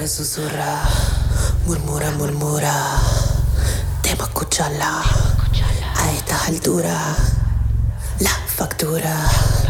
susurra, murmura, murmura. Temo escucharla a estas alturas. La factura